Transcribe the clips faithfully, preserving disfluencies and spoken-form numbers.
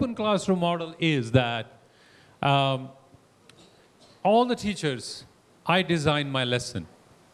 open classroom model is that um, all the teachers, I design my lesson.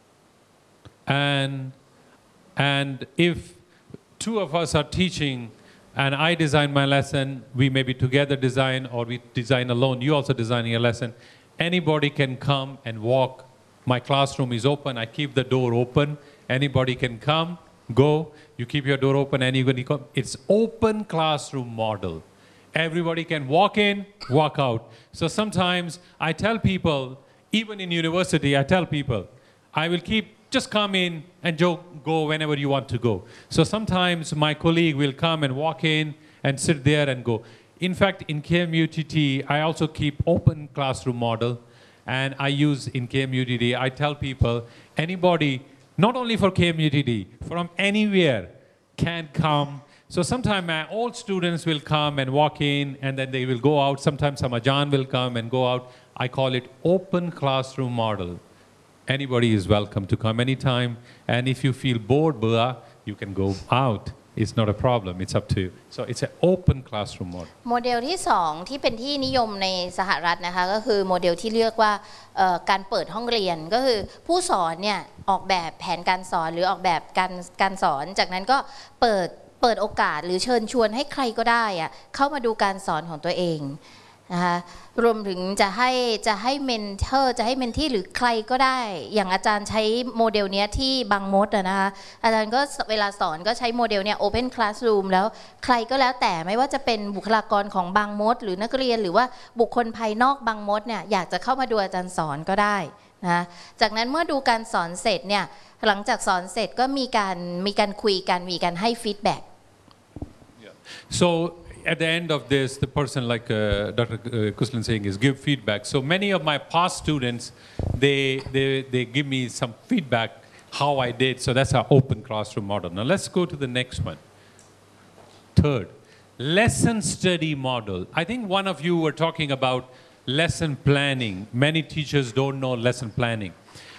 And, and if two of us are teaching and I design my lesson, we maybe together design or we design alone, you also designing a lesson, anybody can come and walk. My classroom is open, I keep the door open, anybody can come, go, you keep your door open, anybody come. It's open classroom model. Everybody can walk in, walk out. So sometimes I tell people, even in university, I tell people, I will keep, just come in and go whenever you want to go. So sometimes my colleague will come and walk in and sit there and go. In fact, in K M U T T, I also keep open classroom model, and I use in K M U T T, I tell people, anybody, not only for K M U T T, from anywhere can come. So sometimes my old students will come and walk in, and then they will go out. Sometimes some Ajahn will come and go out. I call it open classroom model. Anybody is welcome to come anytime. And if you feel bored, Bua, you can go out. It's not a problem. It's up to you. So it's an open classroom model. โมเดลที่สองที่เป็นที่นิยมในสหรัฐนะคะก็คือโมเดลที่เรียกว่าการเปิดห้องเรียนก็คือผู้สอนเนี่ยออกแบบแผนการสอนหรือออกแบบการการสอนจากนั้นก็เปิดเปิดโอกาสหรือเชิญชวนให้ใครก็ได้อะเข้ามาดูการสอนของตัวเองนะคะรวมถึงจะให้จะให้เมนเทอร์จะให้เมนที่หรือใครก็ได้อย่างอาจารย์ใช้โมเดลเนี้ยที่บางมดนะคะอาจารย์ก็เวลาสอนก็ใช้โมเดลเนี้ย Open Classroom แล้วใครก็แล้วแต่ไม่ว่าจะเป็นบุคลากรของบางมดหรือนักเรียนหรือว่าบุคคลภายนอกบางมดเนี่ยอยากจะเข้ามาดูอาจารย์สอนก็ได้นะจากนั้นเมื่อดูการสอนเสร็จเนี่ยหลังจากสอนเสร็จก็มีการมีการคุยกันมีการให้ฟีดแบ็ก So at the end of this, the person like uh, Doctor Kuslin saying is give feedback. So many of my past students, they, they, they give me some feedback how I did. So that's our open classroom model. Now let's go to the next one. Third, lesson study model. I think one of you were talking about lesson planning. Many teachers don't know lesson planning.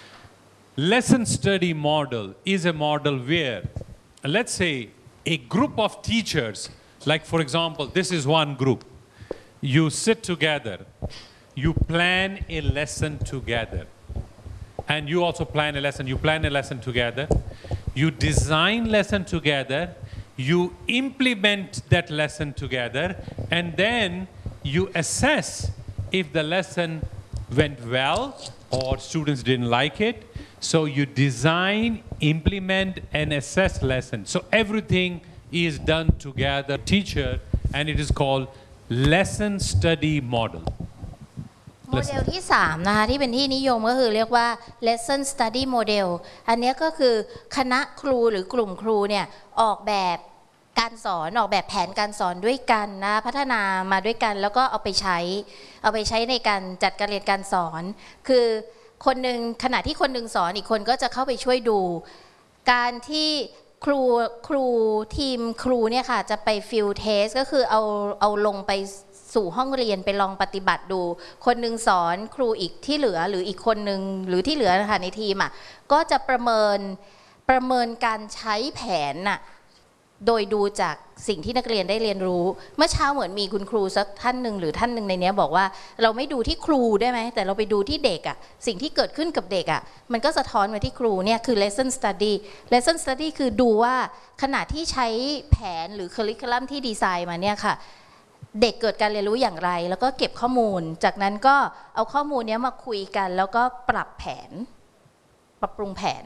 Lesson study model is a model where, let's say, a group of teachers, like for example, this is one group. You sit together, you plan a lesson together. And you also plan a lesson, you plan a lesson together. You design lesson together, you implement that lesson together, and then you assess if the lesson went well or students didn't like it. So you design, implement, and assess lesson. So everything is done together, teacher, and it is called lesson study model. โมเดลที่สามนะคะที่เป็นที่นิยมก็คือเรียกว่า lesson study model อันนี้ก็คือคณะครูหรือกลุ่มครูเนี่ยออกแบบการสอนออกแบบแผนการสอนด้วยกันนะพัฒนามาด้วยกันแล้วก็เอาไปใช้เอาไปใช้ในการจัดการเรียนการสอนคือคนหนึ่งขณะที่คนหนึ่งสอนอีกคนก็จะเข้าไปช่วยดูการที่ครูครูทีมครูเนี่ยค่ะจะไปฟิลเทสก็คือเอาเอาลงไปสู่ห้องเรียนไปลองปฏิบัติดูคนหนึ่งสอนครูอีกที่เหลือหรืออีกคนหนึ่งหรือที่เหลือนะคะในทีมอ่ะก็จะประเมินประเมินการใช้แผนน่ะโดยดูจากสิ่งที่นักเรียนได้เรียนรู้เมื่อเช้าเหมือนมีคุณครูสักท่านหนึ่งหรือท่านหนึ่งในนี้บอกว่าเราไม่ดูที่ครูได้ไหมแต่เราไปดูที่เด็กอ่ะสิ่งที่เกิดขึ้นกับเด็กอ่ะมันก็สะท้อนมาที่ครูเนี่ยคือ lesson study lesson study คือดูว่าขณะที่ใช้แผนหรือ curriculum ที่ดีไซน์มาเนี่ยค่ะเด็กเกิดการเรียนรู้อย่างไรแล้วก็เก็บข้อมูลจากนั้นก็เอาข้อมูลนี้มาคุยกันแล้วก็ปรับแผนปรับปรุงแผน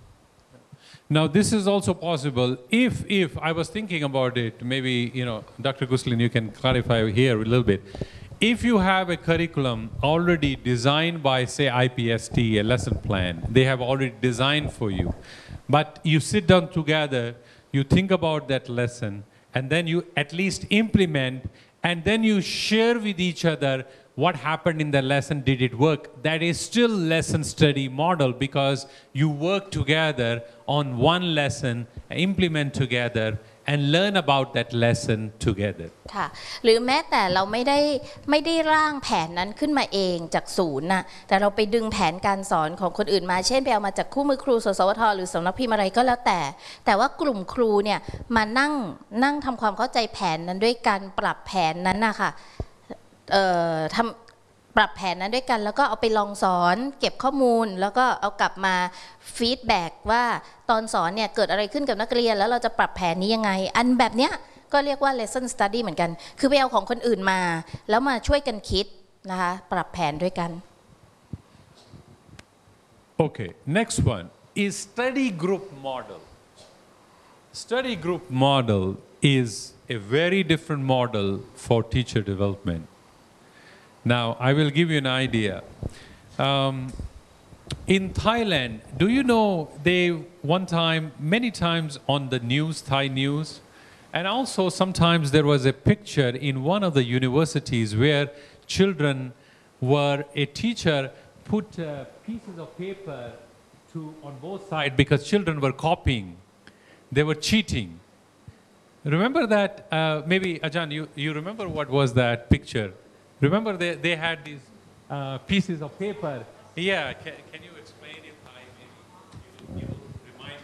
Now this is also possible if, if I was thinking about it, maybe, you know, Doctor Kuslin, you can clarify here a little bit. If you have a curriculum already designed by, say, I P S T, a lesson plan, they have already designed for you, but you sit down together, you think about that lesson, and then you at least implement, and then you share with each other what happened in the lesson, did it work? That is still lesson study model because you work together on one lesson, implement together, and learn about that lesson together. ค่ะหรือแม้แต่เราไม่ได้ไม่ได้ร่างแผนนั้นขึ้นมาเองจากศูนย์น่ะแต่เราไปดึงแผนการสอนของคนอื่นมาเช่นไปเอามาจากคู่มือครูสสวทหรือสำนักพิมพ์อะไรก็แล้วแต่แต่ว่ากลุ่มครูเนี่ยมานั่งนั่งทำความเข้าใจแผนนั้นด้วยการปรับแผนนั้นนะคะเอ่อทำปรับแผนนั้นด้วยกันแล้วก็เอาไปลองสอนเก็บข้อมูลแล้วก็เอากลับมาฟีดแบ็กว่าตอนสอนเนี่ยเกิดอะไรขึ้นกับนักเรียนแล้วเราจะปรับแผนนี้ยังไงอันแบบเนี้ยก็เรียกว่า lesson study เหมือนกันคือไปเอาของคนอื่นมาแล้วมาช่วยกันคิดนะคะปรับแผนด้วยกัน Okay, next one is study group model. Study group model is a very different model for teacher development. Now, I will give you an idea. Um, in Thailand, do you know they one time, many times on the news, Thai news, and also sometimes there was a picture in one of the universities where children were, a teacher put uh, pieces of paper to, on both sides because children were copying. They were cheating. Remember that? Uh, maybe, Ajahn, you, you remember what was that picture? Remember they, they had these uh, pieces of paper. Yeah, can, can you explain it? I maybe you, you remind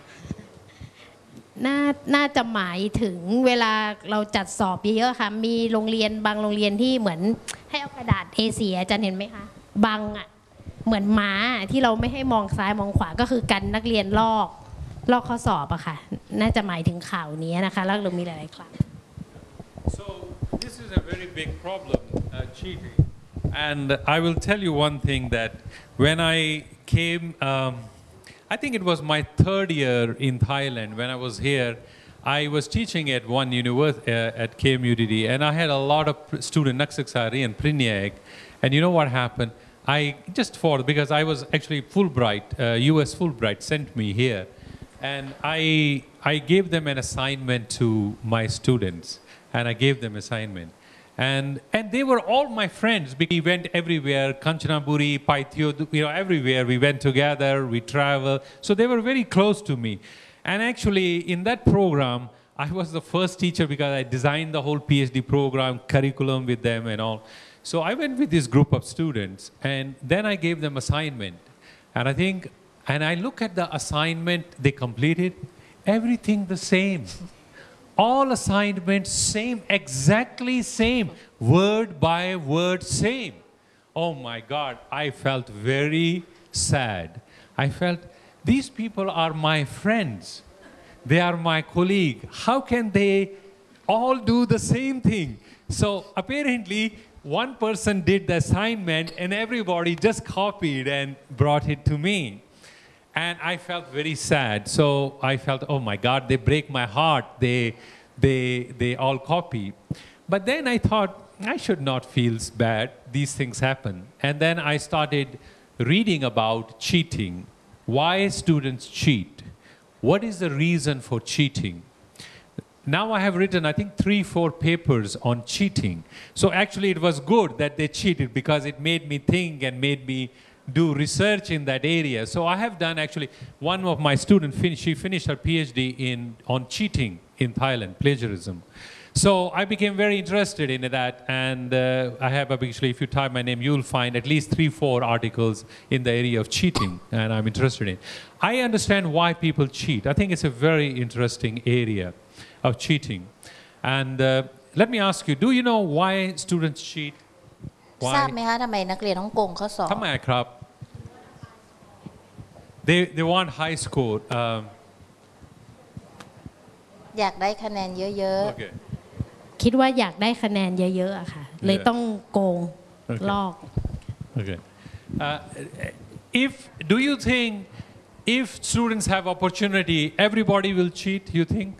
me. น่าน่าจะหมายถึงเวลาเราจัดสอบเยอะๆค่ะมีโรงเรียนบางโรงเรียนที่เหมือนให้เอากระดาษ เอ โฟร์ อาจารย์เห็นไหมคะบังอ่ะเหมือนม้าที่เราไม่ให้มองซ้ายมองขวาก็คือกันนักเรียนลอกลอกข้อสอบอะค่ะน่าจะหมายถึงข่าวนี้นะคะแล้วเรามีหลายๆครั้ง So this is a very big problem, uh, cheating. And I will tell you one thing that when I came, um, I think it was my third year in Thailand when I was here. I was teaching at one university uh, at K M U D D, and I had a lot of students, Naksaksari and Priniak. And you know what happened? I just for because I was actually Fulbright, uh, U S Fulbright sent me here, and I I gave them an assignment to my students, and I gave them assignment. And, and they were all my friends. We went everywhere, Kanchanaburi, Paithio, you know, everywhere. We went together, we traveled. So they were very close to me. And actually, in that program, I was the first teacher because I designed the whole PhD program, curriculum with them and all. So I went with this group of students, and then I gave them assignment. And I think, and I look at the assignment they completed, everything the same. All assignments same, exactly same, word by word same. Oh my God, I felt very sad. I felt these people are my friends. They are my colleague. How can they all do the same thing? So apparently one person did the assignment and everybody just copied and brought it to me. And I felt very sad. So I felt, oh my God, they break my heart. They, they, they all copy. But then I thought, I should not feel bad. These things happen. And then I started reading about cheating. Why students cheat? What is the reason for cheating? Now I have written, I think, three, four papers on cheating. So actually it was good that they cheated because it made me think and made me do research in that area. So I have done actually, one of my students, she finished her PhD in, on cheating in Thailand, plagiarism. So I became very interested in that, and uh, I have actually, if you type my name, you'll find at least three, four articles in the area of cheating, and I'm interested in. I understand why people cheat. I think it's a very interesting area of cheating. And uh, let me ask you, do you know why students cheat? ทราบไหมคะทำไมนักเรียนต้องโกงข้อสอบทำไมครับ They they want high score. Um, อยากได้คะแนนเยอะ okay. คิดว่าอยากได้คะแนนเยอะๆอะค่ะเลยต้องโกงลอก Okay. Uh, if do you think if students have opportunity, everybody will cheat? You think?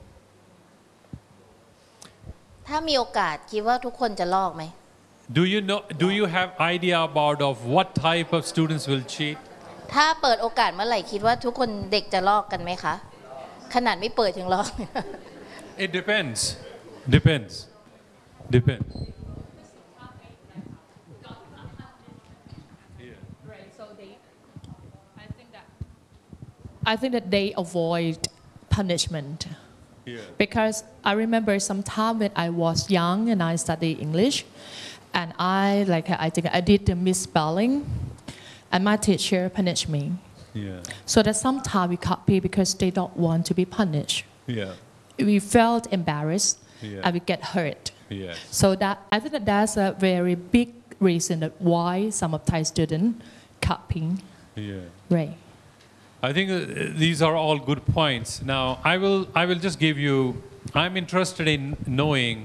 ๆถ้ามีโอกาสคิดว่าทุกคนจะลอกไหม Do you know? Do you have idea about of what type of students will cheat? ถ้าเปิดโอกาสเมื่อไหร่คิดว่าทุกคนเด็กจะลอกกันไหมคะขนาดไม่เปิดยังลอก It depends. Depends. Depends. Right, so they, I think that, I think that they avoid punishment. Yeah. Because I remember some time when I was young and I studied English, and I like I think I did the misspelling, and my teacher punished me. Yeah. So that sometimes we copy because they don't want to be punished. Yeah. We felt embarrassed Yeah. and we get hurt. Yes. So that I think that that's a very big reason that why some of Thai students copying. Yeah. Right. I think uh, these are all good points. Now, I will, I will just give you, I'm interested in knowing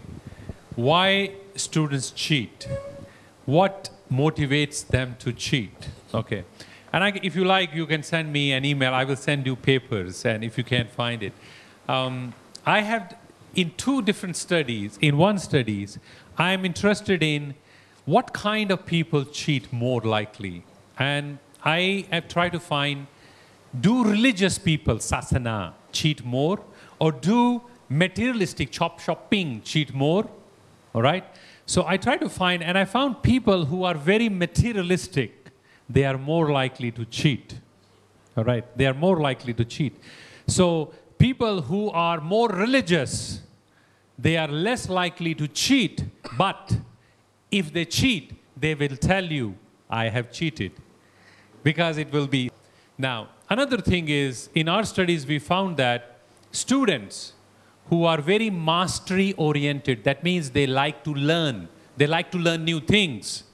why students cheat. What motivates them to cheat? Okay. And I, if you like, you can send me an email. I will send you papers, and if you can't find it. Um, I have, in two different studies, in one studies, I'm interested in what kind of people cheat more likely. And I have tried to find, do religious people, sasana, cheat more? Or do materialistic chop shopping cheat more? All right? So I tried to find, and I found people who are very materialistic, they are more likely to cheat. All right? They are more likely to cheat. So people who are more religious, they are less likely to cheat, but if they cheat, they will tell you, I have cheated. Because it will be. Now, another thing is, in our studies, we found that students who are very mastery oriented, that means they like to learn, they like to learn new things,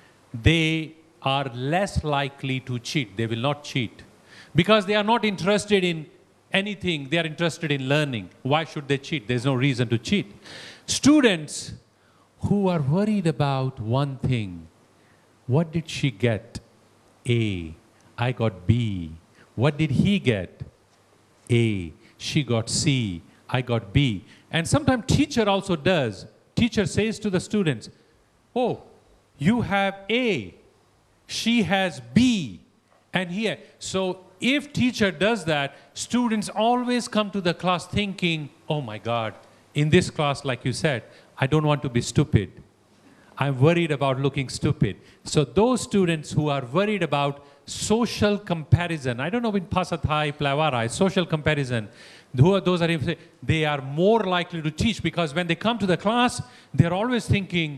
they are less likely to cheat. They will not cheat. Because they are not interested in anything, they are interested in learning. Why should they cheat? There's no reason to cheat. Students who are worried about one thing, what did she get? A. I got B. What did he get? A. She got C. I got B. And sometimes teacher also does. Teacher says to the students, oh, you have A. She has B. And here, so if teacher does that, students always come to the class thinking, oh my God, in this class, like you said, I don't want to be stupid. I'm worried about looking stupid. So those students who are worried about social comparison, I don't know in Phasa Thai, Plawara, social comparison, who are those are, they are more likely to teach because when they come to the class, they're always thinking,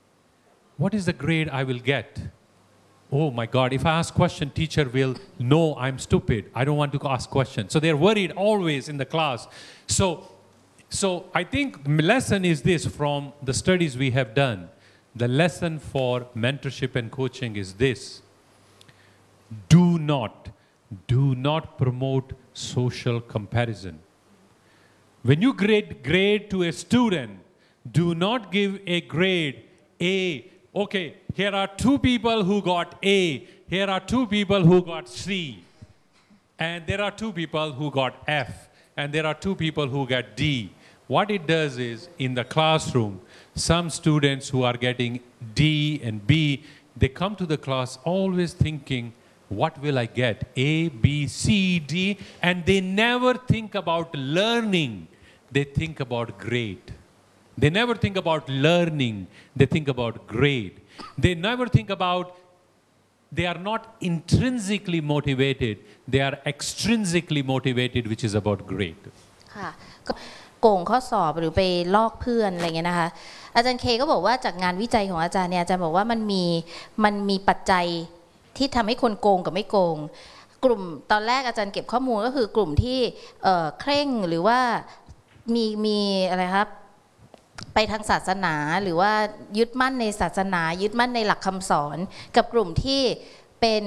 what is the grade I will get? Oh my God, if I ask question, teacher will know I'm stupid. I don't want to ask questions. So they're worried always in the class. So, so I think the lesson is this from the studies we have done. The lesson for mentorship and coaching is this. Do not, do not promote social comparison. When you grade, grade to a student, do not give a grade A. Okay, here are two people who got A. Here are two people who got C. And there are two people who got F. And there are two people who got D. What it does is, in the classroom, some students who are getting D and B, they come to the class always thinking, what will I get? A, B, C, D, and they never think about learning. They think about grade. They never think about learning. They think about grade. They never think about, they are not intrinsically motivated. They are extrinsically motivated, which is about grade. โกงข้อสอบหรือไปลอกเพื่อนอะไรเงี้ยนะคะอาจารย์เคก็บอกว่าจากงานวิจัยของอาจารย์เนี่ยอาจารย์บอกว่ามันมีมันมีปัจจัยที่ทำให้คนโกงกับไม่โกงกลุ่มตอนแรกอาจารย์เก็บข้อมูลก็คือกลุ่มที่เคร่งหรือว่ามีมีอะไรครับไปทางศาสนาหรือว่ายึดมั่นในศาสนายึดมั่นในหลักคำสอนกับกลุ่มที่เป็น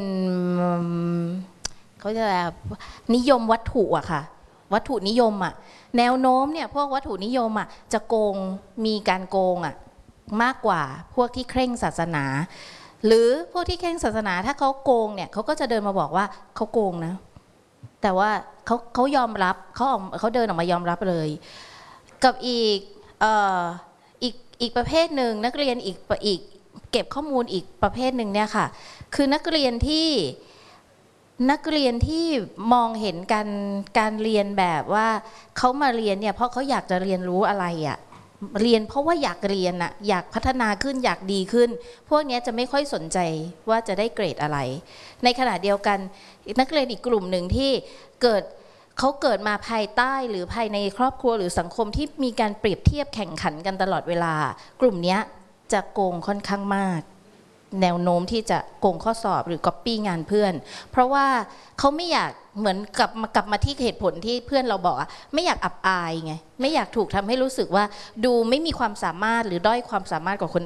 เขาจะนิยมวัตถุอะค่ะวัตถุนิยมอะแนวโน้มเนี่ยพวกวัตถุนิยมอะจะโกงมีการโกงอะมากกว่าพวกที่เคร่งศาสนาหรือพวกที่เคร่งศาสนาถ้าเขาโกงเนี่ยเขาก็จะเดินมาบอกว่าเขาโกงนะแต่ว่าเขาเขายอมรับเขาออกเขาเดินออกมายอมรับเลยกับอีกเอ่ออีกอีกประเภทหนึ่งนักเรียนอีกอีกเก็บข้อมูลอีกประเภทหนึ่งเนี่ยค่ะคือนักเรียนที่นักเรียนที่มองเห็นการการเรียนแบบว่าเขามาเรียนเนี่ยเพราะเขาอยากจะเรียนรู้อะไรอะเรียนเพราะว่าอยากเรียนอะอยากพัฒนาขึ้นอยากดีขึ้นพวกนี้จะไม่ค่อยสนใจว่าจะได้เกรดอะไรในขณะเดียวกันนักเรียนอีกกลุ่มหนึ่งที่เกิดเขาเกิดมาภายใต้หรือภายในครอบครัวหรือสังคมที่มีการเปรียบเทียบแข่งขันกันตลอดเวลากลุ่มนี้จะโกงค่อนข้างมากแนวโน้มที่จะโกงข้อสอบหรือก๊อปปี้งานเพื่อนเพราะว่าเขาไม่อยากเหมือนกลับมากลับมาที่เหตุผลที่เพื่อนเราบอกอะไม่อยากอับอายไงไม่อยากถูกทำให้รู้สึกว่าดูไม่มีความสามารถหรือด้อยความสามารถกว่าคน